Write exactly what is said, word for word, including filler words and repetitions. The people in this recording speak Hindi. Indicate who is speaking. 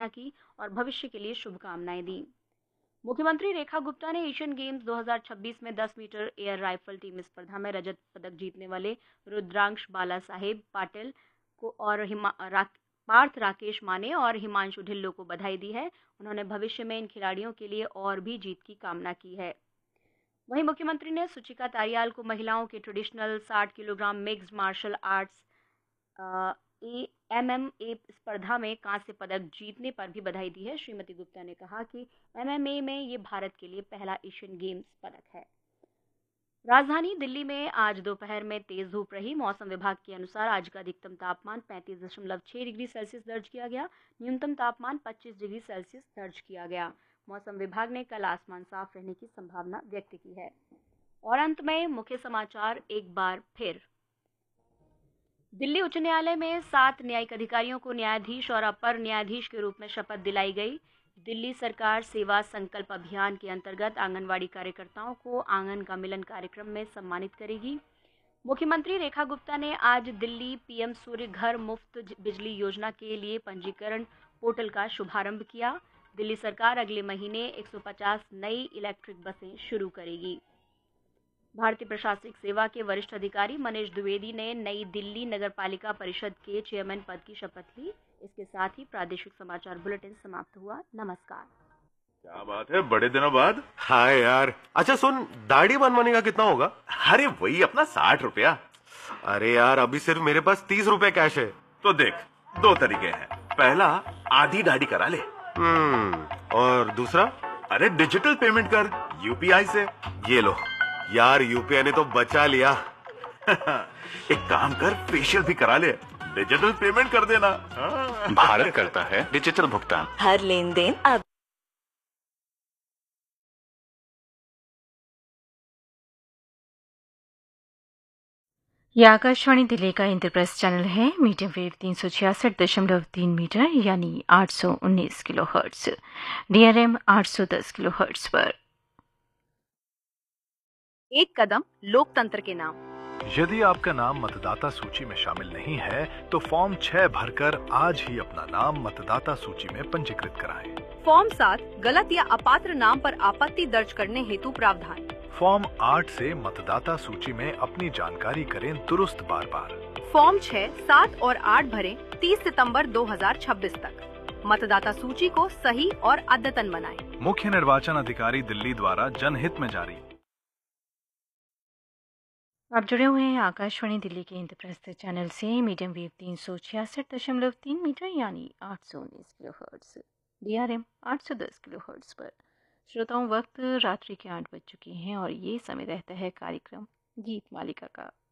Speaker 1: की और भविष्य के लिए शुभकामनाएं दी। मुख्यमंत्री रेखा गुप्ता ने एशियन गेम्स दो हज़ार छब्बीस में दस मीटर एयर राइफल टीम स्पर्धा में रजत पदक जीतने वाले रुद्रांश बाला साहेब पाटिल को और हिमा, रा, पार्थ राकेश माने और हिमांशु ढिल्लो को बधाई दी है। उन्होंने भविष्य में इन खिलाड़ियों के लिए और भी जीत की कामना की है। वहीं मुख्यमंत्री ने सुचिका तारियाल को महिलाओं के ट्रेडिशनल साठ kilogram mixed martial arts M M A स्पर्धा में कांस्य पदक जीतने पर भी बधाई दी है। श्रीमती गुप्ता ने कहा कि एम एम ए में ये भारत के लिए पहला एशियन गेम्स पदक है। राजधानी दिल्ली में आज दोपहर में तेज धूप रही। मौसम विभाग के अनुसार आज का अधिकतम तापमान पैंतीस दशमलव छह डिग्री सेल्सियस दर्ज किया गया, न्यूनतम तापमान पच्चीस डिग्री सेल्सियस दर्ज किया गया। मौसम विभाग ने कल आसमान साफ रहने की संभावना व्यक्त की है। और अंत में मुख्य समाचार एक बार फिर। दिल्ली उच्च न्यायालय में सात न्यायिक अधिकारियों को न्यायाधीश और अपर न्यायाधीश के रूप में शपथ दिलाई गई। दिल्ली सरकार सेवा संकल्प अभियान के अंतर्गत आंगनवाड़ी कार्यकर्ताओं को आंगन का मिलन कार्यक्रम में सम्मानित करेगी। मुख्यमंत्री रेखा गुप्ता ने आज दिल्ली पीएम सूर्य घर मुफ्त बिजली योजना के लिए पंजीकरण पोर्टल का शुभारंभ किया। दिल्ली सरकार अगले महीने एक सौ पचास नई इलेक्ट्रिक बसें शुरू करेगी। भारतीय प्रशासनिक सेवा के वरिष्ठ अधिकारी मनीष द्विवेदी ने नई दिल्ली नगर पालिका परिषद के चेयरमैन पद की शपथ ली। इसके साथ ही प्रादेशिक समाचार बुलेटिन समाप्त हुआ। नमस्कार।
Speaker 2: क्या बात है, बड़े दिनों बाद।
Speaker 3: हाँ यार। अच्छा सुन, दाढ़ी बनवाने का कितना होगा?
Speaker 2: अरे वही अपना साठ रुपया।
Speaker 3: अरे यार, अभी सिर्फ मेरे पास तीस रुपए कैश है।
Speaker 2: तो देख, दो तरीके हैं। पहला, आधी दाढ़ी करा ले।
Speaker 3: हम्म और दूसरा?
Speaker 2: अरे डिजिटल पेमेंट कर यूपीआई से।
Speaker 3: ये लो यार, यूपीआई ने तो बचा लिया।
Speaker 2: एक काम कर, फेशियल भी करा ले, डिजिटल पेमेंट कर देना।
Speaker 4: भारत करता है डिजिटल भुगतान।
Speaker 5: हर लेन देन अब
Speaker 6: यह आकाशवाणी दिल्ली का इंटरप्रेस चैनल है। मीडियम वेव तीन सौ छियासठ दशमलव तीन मीटर यानी आठ सौ उन्नीस किलो हर्ट्स, डीआरएम आठ सौ दस किलो हर्ट्स पर।
Speaker 7: एक कदम लोकतंत्र के नाम।
Speaker 8: यदि आपका नाम मतदाता सूची में शामिल नहीं है तो फॉर्म छह भरकर आज ही अपना नाम मतदाता सूची में पंजीकृत कराएं।
Speaker 7: फॉर्म सात, गलत या अपात्र नाम पर आपत्ति दर्ज करने हेतु प्रावधान।
Speaker 8: फॉर्म आठ से मतदाता सूची में अपनी जानकारी करें दुरुस्त बार बार।
Speaker 7: फॉर्म छह, सात और आठ भरें तीस सितंबर दो हज़ार छब्बीस तक। मतदाता सूची को सही और अद्यतन बनाएं।
Speaker 8: मुख्य निर्वाचन अधिकारी दिल्ली द्वारा जनहित में जारी।
Speaker 6: आप जुड़े हुए हैं आकाशवाणी दिल्ली के इंटरप्रेस चैनल से। मीडियम वेव तीन सौ छियासठ दशमलव तीन मीटर यानी आठ सौ उन्नीस किलो हर्ट्स, डीआरएम आठ सौ दस किलो हर्ट्स पर। श्रोताओं, वक्त रात्रि के आठ बज चुके हैं और ये समय रहता है कार्यक्रम गीत मालिका का।